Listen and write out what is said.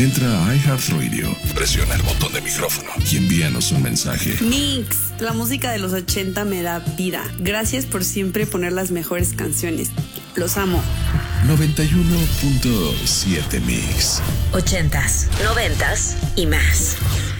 Entra a iHeartRadio, presiona el botón de micrófono y envíanos un mensaje. Mix, la música de los 80 me da vida. Gracias por siempre poner las mejores canciones. Los amo. 91.7 Mix. 80s, 90s y más.